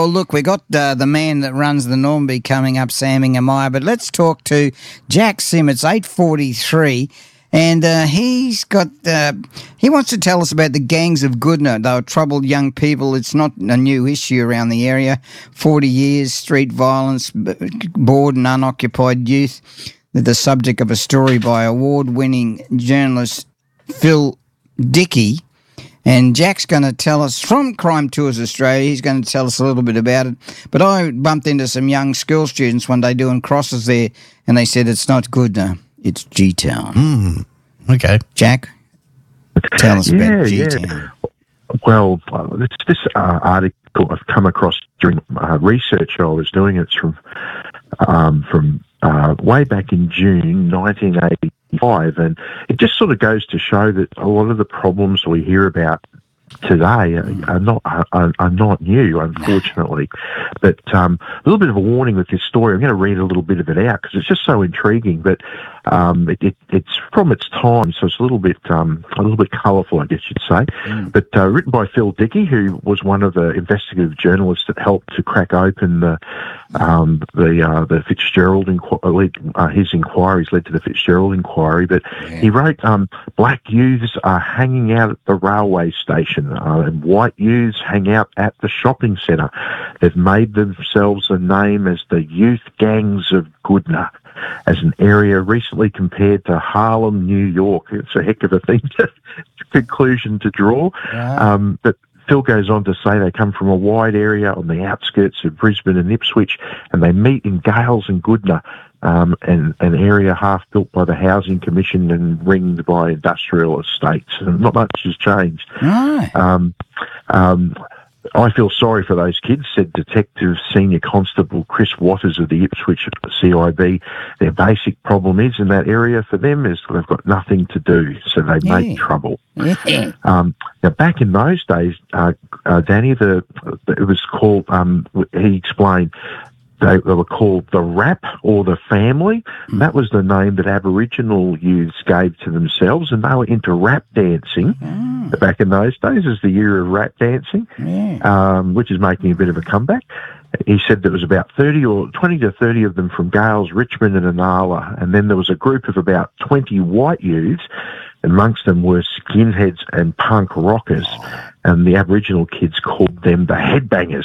Well, look, we got the man that runs the Normby coming up, Sam Ingemeyer, but let's talk to Jack Sim. It's 8:43, and he wants to tell us about the gangs of Goodna. They were troubled young people. It's not a new issue around the area. 40 years, street violence, bored and unoccupied youth. They're the subject of a story by award-winning journalist Phil Dickey. And Jack's going to tell us from Crime Tours Australia. He's going to tell us a little bit about it. But I bumped into some young school students one day doing crosses there, and they said it's not Goodna, it's G-Town. Okay. Jack, tell us about G-Town. Yeah. Well, this article I've come across during research I was doing. It's from way back in June 1985, and it just sort of goes to show that a lot of the problems we hear about today are not new, unfortunately. But a little bit of a warning with this story. I'm going to read a little bit of it out because it's just so intriguing. But it's from its time, so it's a little bit colourful, I guess you'd say. But written by Phil Dickey, who was one of the investigative journalists that helped to crack open the Fitzgerald inquiry. His inquiries led to the Fitzgerald inquiry. But he wrote, "Black youths are hanging out at the railway station, and white youths hang out at the shopping centre. They've made themselves a name as the youth gangs of Goodna, as an area recently compared to Harlem, New York." It's a heck of a conclusion to draw. But Phil goes on to say they come from a wide area on the outskirts of Brisbane and Ipswich, and they meet in Gales and Goodna, an area half built by the Housing Commission and ringed by industrial estates. And not much has changed. I feel sorry for those kids, said Detective Senior Constable Chris Waters of the Ipswich CIB. Their basic problem is in that area for them is they've got nothing to do, so they make trouble. Now, back in those days, Danny, it was called, he explained, they were called the Rap or the Family. That was the name that Aboriginal youths gave to themselves, and they were into rap dancing back in those days. Is the year of rap dancing, which is making a bit of a comeback. He said there was about 20 to 30 of them from Gales, Richmond and Inala, and then there was a group of about 20 white youths. Amongst them were skinheads and punk rockers, and the Aboriginal kids called them the Headbangers.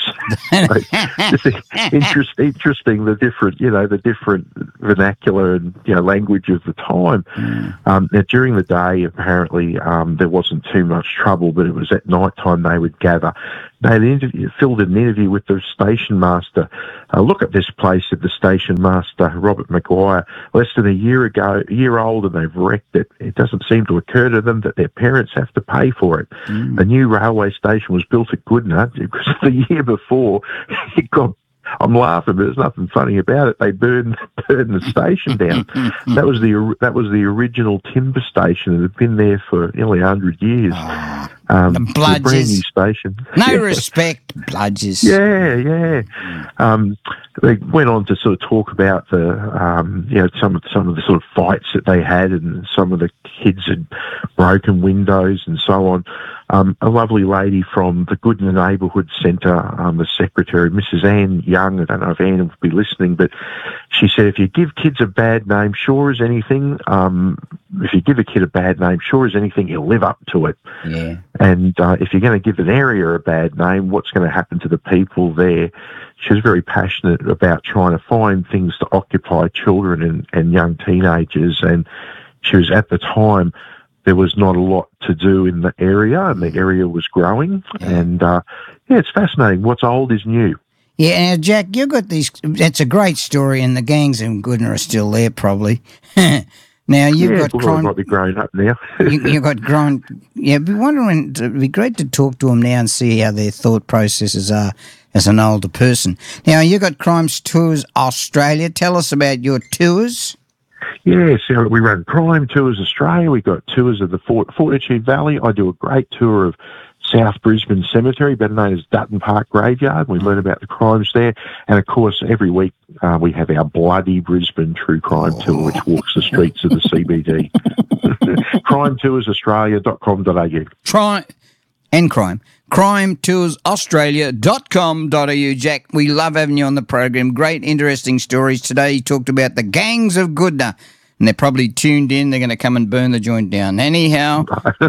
Interesting, the different vernacular and language of the time. Now, during the day, apparently there wasn't too much trouble, but it was at night time they would gather. They filled an interview with the station master. Look at this place, said the station master, Robert Maguire. Less than a year old, and they've wrecked it. It doesn't seem to occur to them that their parents have to pay for it. A new railway station was built at Goodna because the year before it got. I'm laughing, but there's nothing funny about it. They burned the station down. That was the original timber station that had been there for nearly 100 years. The bludgers. A brand new station. No respect, bludgers. Yeah. They went on to sort of talk about the some of the sort of fights that they had, and some of the kids had broken windows and so on. A lovely lady from the Goodna Neighbourhood Centre, the secretary, Mrs. Anne Young, I don't know if Anne will be listening, but she said, if you give kids a bad name, sure as anything, he'll live up to it. Yeah. And if you're going to give an area a bad name, what's going to happen to the people there? She was very passionate about trying to find things to occupy children and young teenagers, and she was, at the time, there was not a lot to do in the area, and the area was growing. And, it's fascinating. What's old is new. Yeah, now, Jack, you've got these... That's a great story, and the gangs in Goodna are still there, probably. Now, you've got crime... might be growing up now. You've got grown... Yeah, it'd be great to talk to them now and see how their thought processes are as an older person. Now, you've got Crime Tours Australia. Tell us about your tours. Yeah, so we run Crime Tours Australia. We've got tours of the Fortitude Valley. I do a great tour of South Brisbane Cemetery, better known as Dutton Park Graveyard. We learn about the crimes there. And, of course, every week we have our Bloody Brisbane True Crime Tour, which walks the streets of the CBD. CrimeToursAustralia.com.au. Crime crimetoorsaustralia.com.au. Jack, we love having you on the program. Great, interesting stories. Today you talked about the gangs of Goodna, and they're probably tuned in. They're going to come and burn the joint down. Anyhow,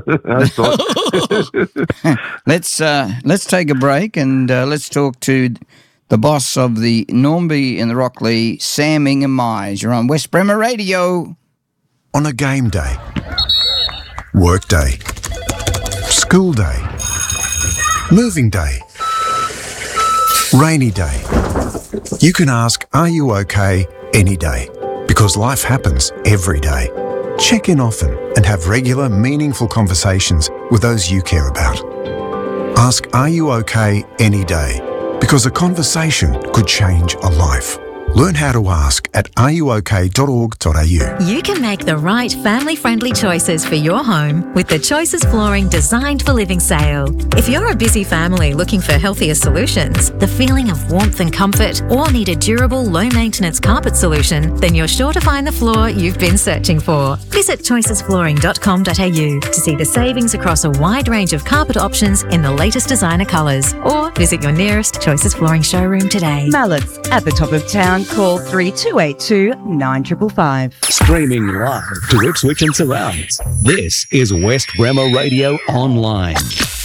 let's take a break and let's talk to the boss of the Normby and the Rockley, Sam Ingham Myers. You're on West Bremer Radio. On a game day, work day, school day, moving day, rainy day. You can ask, are you okay, any day? Because life happens every day. Check in often and have regular, meaningful conversations with those you care about. Ask, are you okay, any day? Because a conversation could change a life. Learn how to ask at areyouok.org.au. You can make the right family-friendly choices for your home with the Choices Flooring Designed for Living sale. If you're a busy family looking for healthier solutions, the feeling of warmth and comfort, or need a durable, low-maintenance carpet solution, then you're sure to find the floor you've been searching for. Visit choicesflooring.com.au to see the savings across a wide range of carpet options in the latest designer colours, or visit your nearest Choices Flooring showroom today. Mallett's at the top of town. Call 3282 9555. Streaming live to Ipswich and surrounds. This is West Bremer Radio Online.